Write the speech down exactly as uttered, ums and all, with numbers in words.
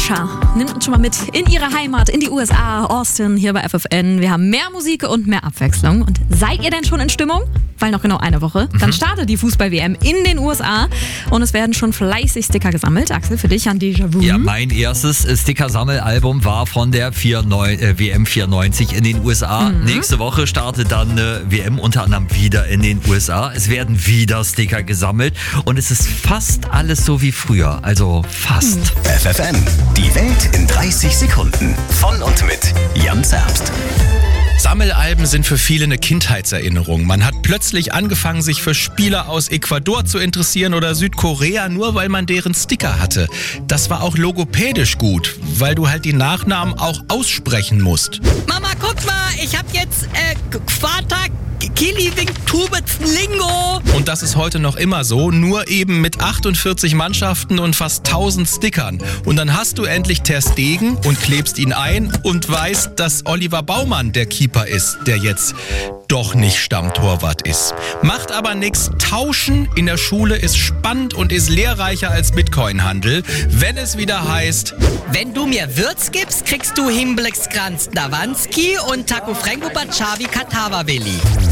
Kesha nimmt uns schon mal mit in ihre Heimat, in die U S A, Austin, hier bei F F N. Wir haben mehr Musik und mehr Abwechslung. Und seid ihr denn schon in Stimmung? Weil noch genau eine Woche. Mhm. Dann startet die Fußball-W M in den U S A und es werden schon fleißig Sticker gesammelt. Axel, für dich ein Déjà-vu. Ja, mein erstes Sticker-Sammelalbum war von der W M vierundneunzig in den U S A. Mhm. Nächste Woche startet dann eine W M unter anderem wieder in den U S A. Es werden wieder Sticker gesammelt und es ist fast alles so wie früher. Also fast. Mhm. F F N, die Welt in dreißig Sekunden. Von und mit Jan Zerbst. Sammelalben sind für viele eine Kindheitserinnerung. Man hat plötzlich angefangen, sich für Spieler aus Ecuador zu interessieren oder Südkorea, nur weil man deren Sticker hatte. Das war auch logopädisch gut, weil du halt die Nachnamen auch aussprechen musst. Mama, guck mal, ich hab jetzt äh, Quata Kiliwing Lingo. Und das ist heute noch immer so, nur eben mit achtundvierzig Mannschaften und fast tausend Stickern. Und dann hast du endlich Ter Stegen und klebst ihn ein und weißt, dass Oliver Baumann der Keeper ist, der jetzt doch nicht Stammtorwart ist. Macht aber nichts. Tauschen in der Schule ist spannend und ist lehrreicher als Bitcoin-Handel, wenn es wieder heißt: Wenn du mir Würz gibst, kriegst du Himblikskranz Dawanski und Taco Frango Bachavi Katawawili.